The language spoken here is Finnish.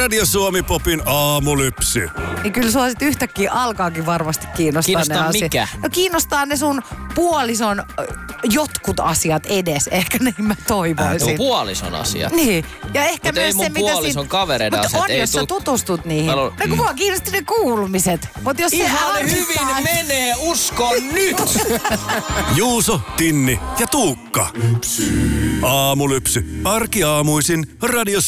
Radio Suomi Popin aamulypsy. Niin kyllä sua sit yhtäkkiä alkaakin varmasti kiinnostaa ne asiat. Mikä? No kiinnostaa ne sun puolison jotkut asiat edes. Ehkä niin mä toivoisin. Puolison asiat. Niin. Ja ehkä Mut myös ei mun se, mitä puolison kavereiden Mutta asiat. on, jos sä tutustut niihin. No kun mua kiinnosti ne kuulumiset. Mut jos Ihan se hyvin menee, uskon nyt! Juuso, Tinni ja Tuukka. Aamulypsy. Arkiaamuisin Radio